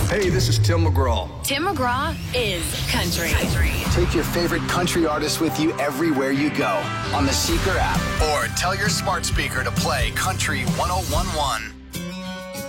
Hey, this is Tim McGraw. Tim McGraw is country. Take your favorite country artist with you everywhere you go on the Seeker app or tell your smart speaker to play Country 1011.